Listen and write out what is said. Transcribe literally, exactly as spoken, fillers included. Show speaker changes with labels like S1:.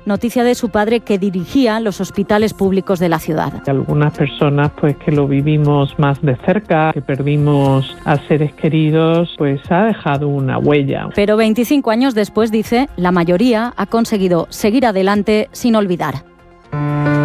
S1: noticia de su padre que dirigía los hospitales públicos de la ciudad.
S2: Algunas personas pues que lo vivimos más de cerca, que perdimos a seres queridos, pues ha dejado una huella.
S1: Pero veinticinco años después, dice, la mayoría ha conseguido seguir adelante sin olvidar.